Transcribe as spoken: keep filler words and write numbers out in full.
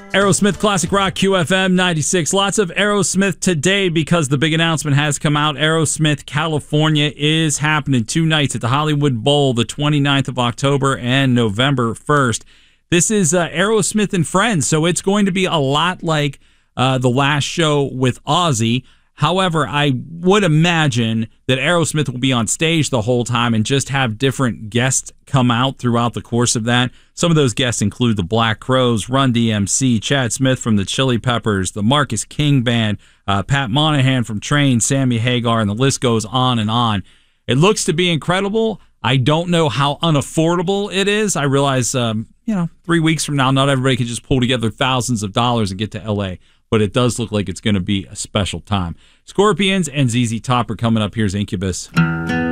Aerosmith Classic Rock, Q F M ninety-six. Lots of Aerosmith today because the big announcement has come out. Aerosmith California is happening two nights at the Hollywood Bowl, the twenty-ninth of October and November first. This is uh, Aerosmith and Friends, so it's going to be a lot like uh, the last show with Ozzy. However, I would imagine that Aerosmith will be on stage the whole time and just have different guests come out throughout the course of that. Some of those guests include the Black Crowes, Run D M C, Chad Smith from the Chili Peppers, the Marcus King Band, uh, Pat Monahan from Train, Sammy Hagar, and the list goes on and on. It looks to be incredible. I don't know how unaffordable it is. I realize, um, you know, three weeks from now, not everybody can just pull together thousands of dollars and get to L A, but it does look like it's going to be a special time. Scorpions and Z Z Top are coming up. Here's Incubus.